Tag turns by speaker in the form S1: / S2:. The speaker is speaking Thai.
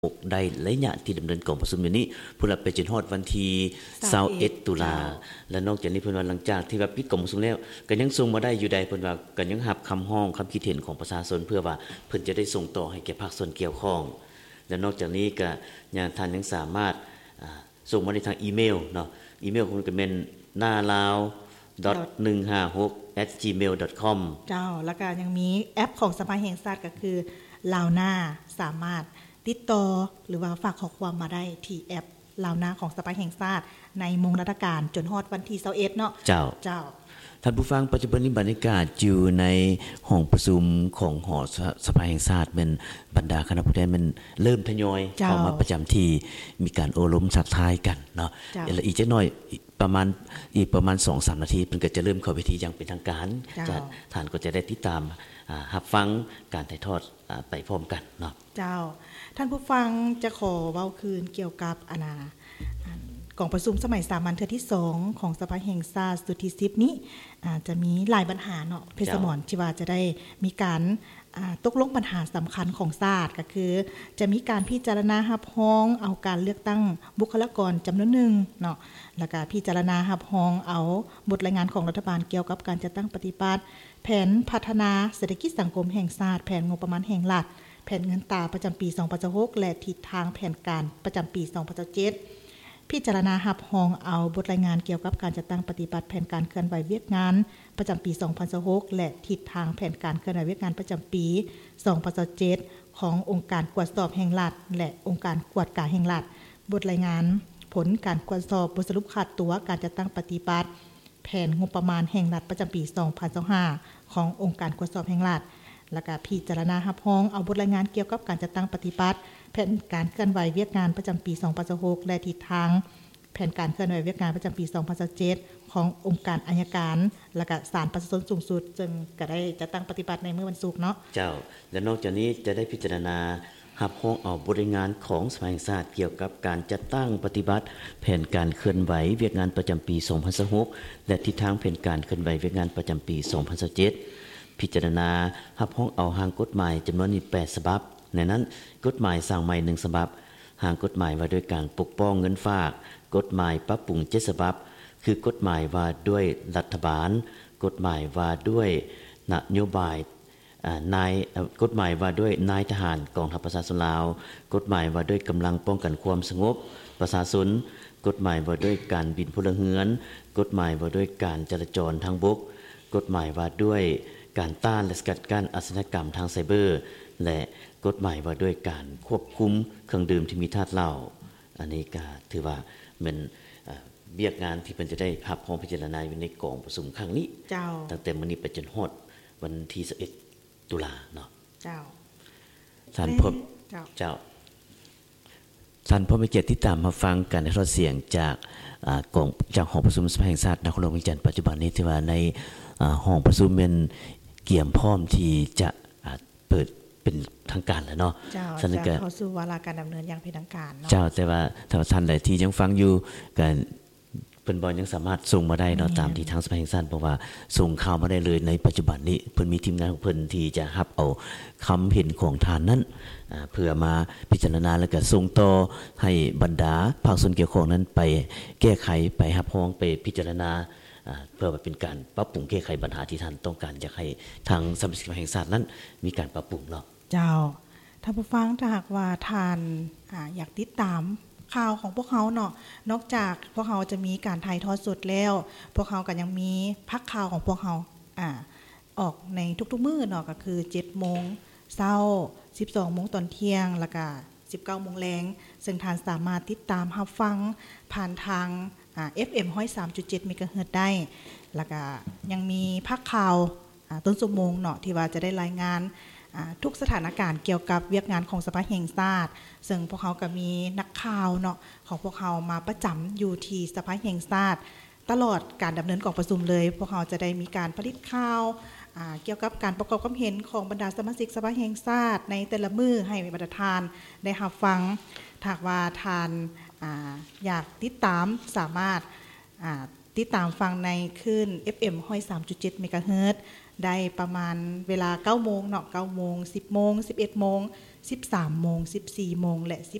S1: ได้ระยะที่ดำเนินกองประชุมอยู่นี้พุ่นละไปจนฮอดวันที่21ตุลาและนอกจากนี้เพิ่นว่าหลังจากที่ว่าปิดกองประชุมแล้วก็ยังส่งมาได้อยู่ใดเพิ่นว่าก็ยังรับคำร้องคำคิดเห็นของประชาชนเพื่อว่าเพิ่นจะได้ส่งต่อให้แก่ภาคส่วนเกี่ยวข้องและนอกจากนี้ก็ยังท่านยังสามารถส่งมาได้ทางอีเมลเนาะอีเมลของก็เป็น nalao.156@gmail.com
S2: เจ้าแล้วก็ยังมีแอปของสภาแห่งชาติก็คือลาวนาสามารถติดต่อหรือว่าฝากข้อความมาได้ที่แอปลาวนาของสภาแห่งชาติในมงราชการจนฮอดวันที่21เนาะ
S1: เจ้าท่านผู้ฟังปัจจุบันนี้บรรยากาศอยู่ในห้องประชุมของหอสภาแห่งชาติเป็นบรรดาคณะผู้แทนมันเริ่มทยอยเข้ามาประจำที่มีการโอล้มทักทายกันเนาะแล้วอีกจักหน่อยประมาณ 2-3 นาทีเพิ่นก็จะเริ่มเข้าพิธีอย่างเป็นทางการท่านก็จะได้ติดตามรับฟังการถ่ายทอดไปพร้อมกันเนาะ
S2: เจ้าท่านผู้ฟังจะขอเว้าคืนเกี่ยวกับกองประชุมสมัยสามัญเทื่อที่2ของสภาแห่งชาติสุดที่10นี้จะมีหลายปัญหาเนาะเพชรสมรที่ว่าจะได้มีการตกลงปัญหาสำคัญของชาติก็คือจะมีการพิจารณารับรองเอาการเลือกตั้งบุคลากรจำนวนหนึ่งเนาะแล้วก็พิจารณารับรองเอาบทรายงานของรัฐบาลเกี่ยวกับการจัดตั้งปฏิบัติแผนพัฒนาเศรษฐกิจสังคมแห่งชาติแผนงบประมาณแห่งรัฐแผนเงินตราประจำปี2026และทิศทางแผนการประจำปี2027พิจารณารับรองเอาบทรายงานเกี่ยวกับการจัดตั้งปฏิบัติแผนการเคลื่อนไหวเวียกงานประจำปี2026และทิศทางแผนการเคลื่อนไหวเวียกงานประจำปี2027ขององค์การกวดสอบแห่งรัฐและองค์การกวดการแห่งรัฐบทรายงานผลการกวดสอบบทสรุปขาดตัวการจัดตั้งปฏิบัติแผนงบประมาณแห่งรัฐประจำปี2025ขององค์การกวดสอบแห่งรัฐและก็พิจารณารับรองเอาบทรายงานเกี่ยวกับการจัดตั้งปฏิบัติแผนการเคลื่อนไหวเวียกงานประจำปี2026และทิศทางแผนการเคลื่อนไหวเวียกงานประจำปี2027ขององค์การอัยการและก็ศาลประชาชนสูงสุดจึงก็ได้จัดตั้งปฏิบัติในมื้อวันศุกร์เนาะ
S1: เจ้าและนอกจากนี้จะได้พิจารณารับรองเอาบทรายงานของสภาแห่งชาติเกี่ยวกับการจัดตั้งปฏิบัติแผนการเคลื่อนไหวเวียกงานประจำปี2026และทิศทางแผนการเคลื่อนไหวเวียกงานประจำปี2027พิจารณารับรองเอาร่างกฎหมายจำนวน8ฉบับในนั้นกฎหมายสร้างใหม่1ฉบับร่างกฎหมายว่าด้วยการปกป้องเงินฝากกฎหมายปรับปรุง7ฉบับคือกฎหมายว่าด้วยรัฐบาลกฎหมายว่าด้วยนโยบายกฎหมายว่าด้วยนายทหารกองทัพประชาชนลาวกฎหมายว่าด้วยกำลังป้องกันความสงบประชาชนกฎหมายว่าด้วยการบินพลเรือนกฎหมายว่าด้วยการจราจรทางบกกฎหมายว่าด้วยการต้านและสกัดกั้นอาชญากรรมทางไซเบอร์และกฎหมายว่าด้วยการควบคุมเครื่องดื่มที่มีธาตุเหล้าอันนี้ก็ถือว่าเป็นเวียกงานที่เพิ่นจะได้รับรองพิจารณาอยู่ในกองประชุมครั้งนี้ตั้งแต่มื้อนี้ไปจนฮอดวันที่11ตุลาเนาะท่านพบท่านผู้มีเกียรติที่ตามมาฟังการทอดเสียงจากกองจากหอประชุมสภาแห่งชาตินครหลวงเวียงจันทน์ปัจจุบันนี้ที่ว่าในห้องประชุมเป็นเกี่ยมพร้อมที่จะเปิดเป็นทางการแล้วเนาะ
S2: ฉะนั้นก็เข้าสู่วาระการดำเนินอย่างเป็นทางการเนาะ
S1: แต่ว่าถ้าท่านใดที่ยังฟังอยู่กันเพิ่นบ่ยังสามารถส่งมาได้เนาะตามที่ทางสภาแห่งชาติเพราะว่าส่งข่าวมาได้เลยในปัจจุบันนี้เพิ่นมีทีมงานของเพิ่นที่จะรับเอาคำเห็นของท่านนั้นเพื่อมาพิจารณาแล้วก็ส่งต่อให้บรรดาภาคส่วนเกี่ยวข้องนั้นไปแก้ไขไปรับรองไปพิจารณาเพื่อเป็นการปรับปรุงแก้ไขปัญหาที่ท่านต้องการอยากให้ทางสภาแห่งชาตินั้นมีการปรับปรุงเนาะ
S2: เจ้าถ้าผู้ฟังถ้าหากว่าท่านอยากติดตามข่าวของพวกเขาเนาะนอกจากพวกเขาจะมีการถ่ายทอดสดแล้วพวกเขาก็ยังมีพักข่าวของพวกเขาออกในทุกๆมื้อเนาะก็คือ 7:00 นเช้า 12:00 นตอนเที่ยงแล้วก็ 19:00 นแลงซึ่งท่านสามารถติดตามรับฟังผ่านทางFM 103.7 เมกะเฮิรตซ์ได้แล้วก็ยังมีพักข่าวต้นชั่วโมงเนาะที่ว่าจะได้รายงานทุกสถานการณ์เกี่ยวกับเวียกงานของสภาแห่งชาติซึ่งพวกเขาก็มีนักข่าวเนาะของพวกเขามาประจำอยู่ที่สภาแห่งชาติตลอดการดำเนินกองประชุมเลยพวกเขาจะได้มีการผลิตข่าวเกี่ยวกับการประกอบความเห็นของบรรดาสมาชิกสภาแห่งชาติในแต่ละมื้อให้บรรดาทานได้รับฟังถ้าว่าทานอยากติดตามสามารถติดตามฟังในคลื่น FM 103.7 เมกะเฮิรตซ์ได้ประมาณเวลา 9:00 นเนาะ 9:00 น 10:00 น 11:00 น 13 โมง 14 โมงและ